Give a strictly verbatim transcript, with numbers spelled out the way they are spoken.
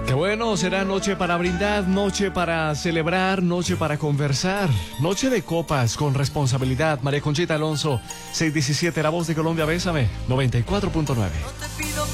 Qué bueno, será noche para brindar, noche para celebrar, noche para conversar, noche de copas con responsabilidad. María Conchita Alonso, seiscientos diecisiete, La Voz de Colombia, Bésame, noventa y cuatro punto nueve.